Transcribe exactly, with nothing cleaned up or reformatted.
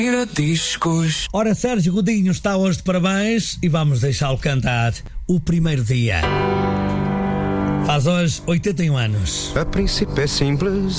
Discos. Ora, Sérgio Godinho está hoje de parabéns e vamos deixá-lo cantar o primeiro dia. Faz hoje oitenta e um anos. A princípio é simples.